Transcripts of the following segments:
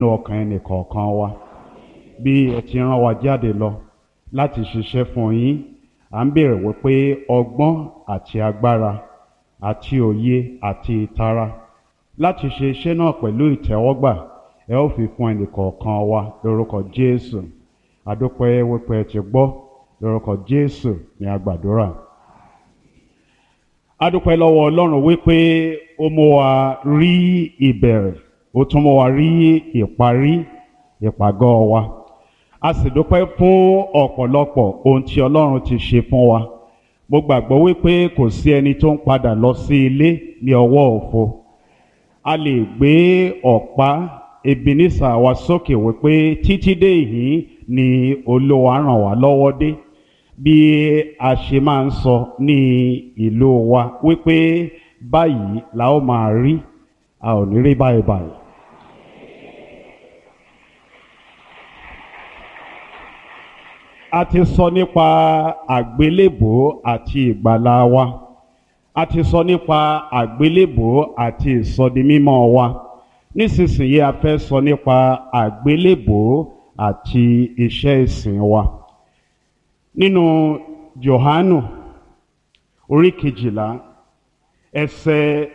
ọkàn ẹnì kọ̀ọ̀kan wa bí ẹ ti rán wa jáde lọ láti ṣiṣẹ́ fún yín. À ń béèrè wípé ọgbọ́n àti agbára àti òye àti ìtara láti ṣe iṣẹ́ náà pẹ̀lú ìtẹ́wọ́gbà ẹ ó fi fún ẹnì kọ̀ọ̀kan wa lórúkọ Jésù. Àdúpẹ́ wípé ẹ ti gbọ́, lórúkọ Jésù ni a gbàdúrà. Àdúpẹ́ lọ́wọ́ Ọlọ́run wípé ó mú wa rí ìbẹ̀rẹ̀, ó tún mú wa rí ìparí ìpàgọ́ wa. A sì dúpẹ́ fún ọ̀pọ̀lọpọ̀ ohun tí Ọlọ́run ti ṣe fún wa. Mo gbàgbọ́ wípé kò sí ẹni tó ń padà lọ sí ilé ní ọwọ́ òfo. A lè gbé ọ̀pá Ebenezer wa sókè wípé títí dé ìhín ni Olúwa ràn wá lọ́wọ́ dé. Bí a ṣe máa ń sọ ní ìlú wa wípé báyìí la ó máa rí, a ò ní rí báyìí báyìí. A ti sọ nípa àgbélébùú àti ìgbàlà wa. A ti sọ nípa àgbélébùú àti ìsọdimímọ́ wa. Nísinsìnyí a fẹ́ sọ nípa àgbélébùú àti iṣẹ́ ìsìn wa. Nínú Jòhánù orí 12 ẹsẹ̀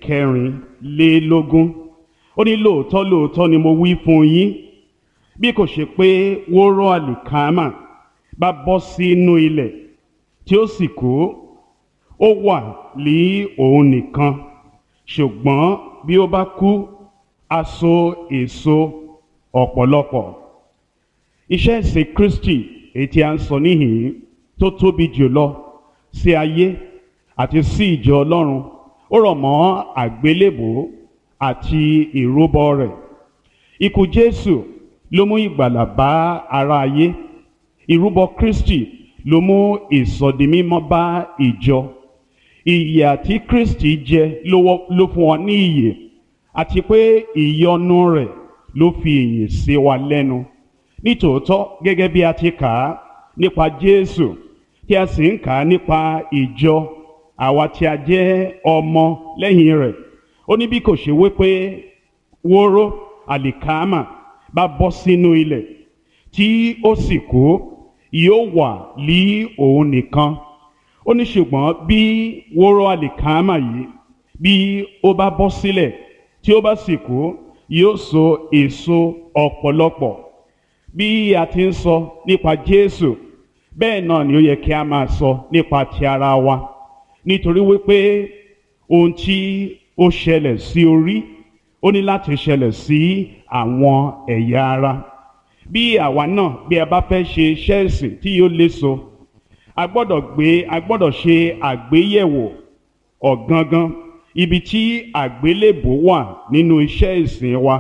14, ó ní lóòótọ́ lóòótọ́ ni mo wí fún yín, bí kò ṣe pé wóró àlìkámà bá bọ́ sínú ilẹ̀ tí ó sì kú, ó wà ní òun nìkan, ṣùgbọ́n bí ó bá kú, á so èso ọ̀pọ̀lọpọ̀. Iṣẹ́ ìsìn Kristi èyí tí a ń sọ níhìn tó tóbi jùlọ sí ayé àti sí ìjọ Ọlọ́run, ó rọ̀ mọ́ àgbélébùú àti ìrúbọ rẹ̀. Ikú Jésù ló mú ìgbàlà bá ara ayé. Ìrúbọ Kristi ló mú ìsọdimímọ́ bá ìjọ. Ìyè àti Kristi jẹ ló fún wa ní ìyè, àti pé ìyọ́nú rẹ̀ ló fi ìyè sí wa lẹ́nu. Nítòótọ́ gẹ́gẹ́ bí a ti kà á nípa Jésù, tí a sì ń kà á nípa ìjọ àwa tí a jẹ́ ọmọ lẹ́yìn rẹ̀, ó ní bí kò ṣe wípé wóró àlìkámà bá bọ́ sínú ilẹ̀ tí ó sì kú, yóò wà ní òun nìkan. Ó ní ṣùgbọ́n bí wóró àlìkámà yìí bí ó bá bọ́ sílẹ̀ tí ó bá sì kú, yóò so èso ọ̀pọ̀lọpọ̀. Bí a ti ń sọ nípa Jésù, bẹ́ẹ̀ náà ni ó yẹ kí a máa sọ nípa ti ara wa, nítorí wípé ohun tí ó ṣẹlẹ̀ sí orí ó ní láti ṣẹlẹ̀ sí àwọn ẹ̀yà ara. Bí àwa náà bí a bá fẹ́ ṣe iṣẹ́ ìsìn tí yóò léso, a gbọ́dọ̀ ṣe àgbéyẹ̀wò ọ̀gangan ibi tí àgbélébùú wà nínú iṣẹ́ ìsìn wa.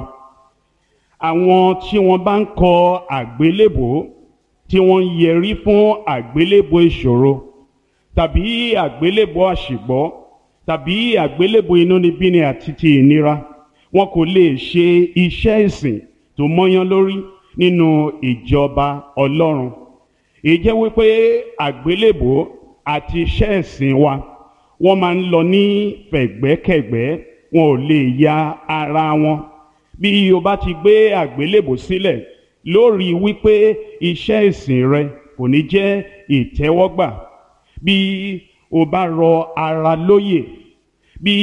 Àwọn tí wọ́n bá ń kọ àgbélébùú, tí wọ́n ń yẹrí fún àgbélébùú ìṣòro, tàbí àgbélébùú àṣìgbọ́, tàbí àgbélébùú inúnibíni àti ti ìnira, wọn kò lè ṣe iṣẹ́ ìsìn tó mọ́yán lórí nínú ìjọba Ọlọ́run. Èyí jẹ́ wípé àgbélébùú àti iṣẹ́ ìsìn wa wọ́n máa ń lọ ní fẹ̀gbẹ́kẹ̀gbẹ́, wọn ò lè ya ara wọn. Bí o bá ti gbé àgbélébùú sílẹ̀, lórí wípé iṣẹ́ ìsìn rẹ kò ní jẹ́ ìtẹ́wọ́gbà. Bí o bá rọ ara lóyè, bí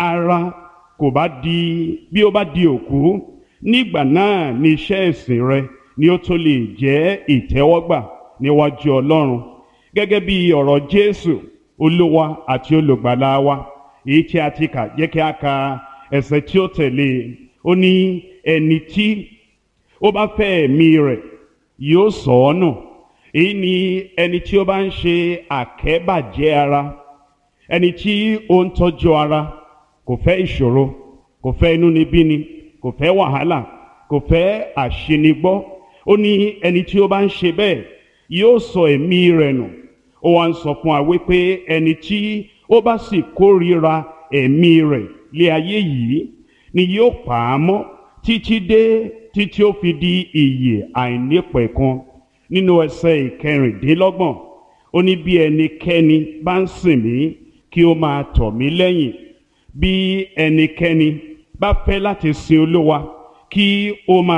ó bá di òkú, nígbà náà ni iṣẹ́ ìsìn rẹ ni ó tó lè jẹ́ ìtẹ́wọ́gbà níwájú Ọlọ́run. Gẹ́gẹ́ bí ọ̀rọ̀ Jésù Olúwa àti olùgbàlà wa èyí tí a ti kà, jẹ́ kí a ka ẹsẹ̀ tí ó tẹ̀lé. Ó ní ẹni tí ó bá fẹ́ ẹ̀mí rẹ̀ yóò sọ ọ́ nù. Èyí ni ẹni tí ó bá ń ṣe àkẹ́bàjẹ́ ara, ẹni tí ó ń tọ́jú ara, kò fẹ́ ìṣòro, kò fẹ́ inúnibíni, kò fẹ́ wàhálà, kò fẹ́ àṣenigbọ́. Ó ní ẹni tí ó bá ń ṣe bẹ́ẹ̀ yóò sọ ẹ̀mí rẹ̀ nù. Ó wá ń sọ fún wa wípé ẹni tí ó bá sì kórìíra ẹ̀mí rẹ̀ lé ayé yìí ni yóò pa á mọ́ títí ó fi di ìyè àìnípẹ̀kun. Nínú ẹsẹ̀ 26, ó ní bí ẹnikẹ́ni bá ń sìn mí kí ó máa tọ̀ mí lẹ́yìn. Bí ẹnikẹ́ni bá fẹ́ láti sin Olúwa kí ó máa